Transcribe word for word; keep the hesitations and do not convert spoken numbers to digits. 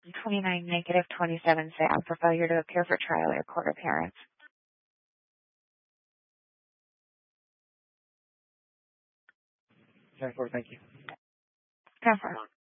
twenty-nine, negative twenty-seven, say out for failure to appear for trial or court appearance. ten four, thank you. ten four.